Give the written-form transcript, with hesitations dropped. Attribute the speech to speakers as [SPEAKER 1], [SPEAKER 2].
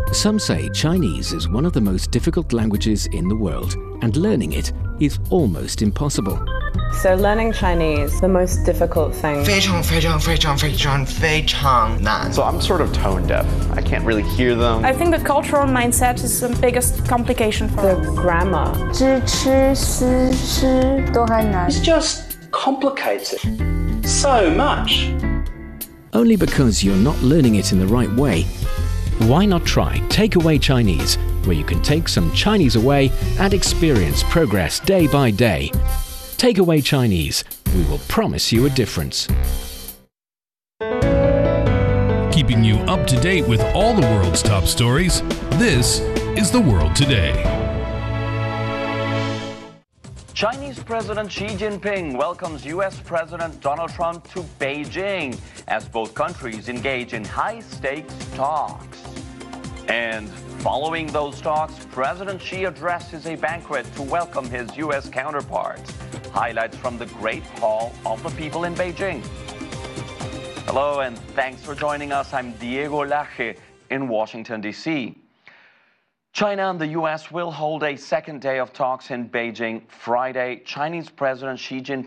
[SPEAKER 1] Some say Chinese is one of the most difficult languages in the world, and learning it is almost impossible.
[SPEAKER 2] So learning Chinese, the most difficult thing.
[SPEAKER 3] 非常非常非常非常非常难.
[SPEAKER 4] So I'm sort of tone deaf. I can't really hear them.
[SPEAKER 5] I think the cultural mindset is the biggest complication for
[SPEAKER 2] The
[SPEAKER 5] us.
[SPEAKER 2] grammar.
[SPEAKER 6] 知吃思吃都还难。
[SPEAKER 7] It's just complicated so much.
[SPEAKER 1] Only because you're not learning it in the right way. Why not try Takeaway Chinese, where you can take some Chinese away and experience progress day by day. Takeaway Chinese, we will promise you a difference.
[SPEAKER 8] Keeping you up to date with all the world's top stories, this is The World Today.
[SPEAKER 9] Chinese President Xi Jinping welcomes U.S. President Donald Trump to Beijing as both countries engage in high-stakes talks. And following those talks, President Xi addresses a banquet to welcome his U.S. counterparts. Highlights from the Great Hall of the People in Beijing. Hello, and thanks for joining us. I'm Diego Laje in Washington, D.C. China and the U.S. will hold a second day of talks in Beijing Friday. Chinese President Xi Jinping